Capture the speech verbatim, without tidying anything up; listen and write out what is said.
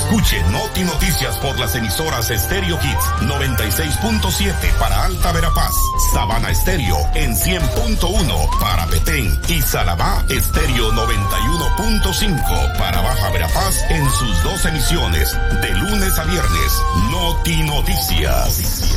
Escuche Noti Noticias por las emisoras Stereo Hits noventa y seis punto siete para Alta Verapaz, Sabana Estéreo en cien punto uno para Petén y Salabá Estéreo noventa y uno punto cinco para Baja Verapaz en sus dos emisiones de lunes a viernes. Noti Noticias.